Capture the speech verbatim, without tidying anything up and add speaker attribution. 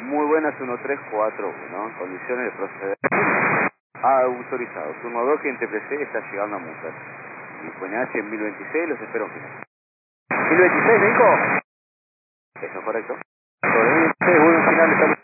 Speaker 1: Muy buenas, uno tres cuatro uno. Condiciones de proceder. Ah, autorizados. uno dos, gente P C está llegando a Mutas. Y pone H en mil veintiséis, los espero en final.
Speaker 2: mil veintiséis, ¿me dijo?
Speaker 1: Eso, correcto. Sobre mil veintiséis, vuelvo en final, estamos...